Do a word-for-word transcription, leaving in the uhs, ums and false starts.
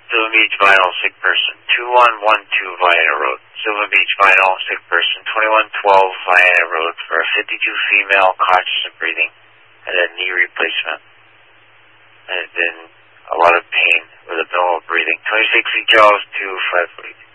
Sylvan Beach, vital, sick person. two one one two Vienna Road. Sylvan Beach, vital, sick person. twenty-one twelve Vienna Road for a fifty-two female, conscious and breathing, and a knee replacement. And has been a lot of pain with abnormal breathing. twenty-six feet jaws, two five foot.